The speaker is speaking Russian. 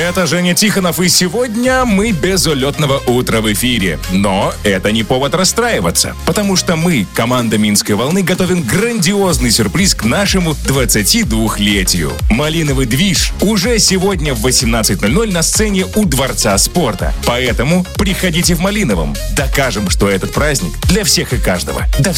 Это Женя Тихонов, и сегодня мы без улетного утра в эфире. Но это не повод расстраиваться, потому что мы, команда «Минской волны», готовим грандиозный сюрприз к нашему 22-летию. «Малиновый движ» уже сегодня в 18:00 на сцене у Дворца спорта. Поэтому приходите в Малиновом. Докажем, что этот праздник для всех и каждого. До встречи.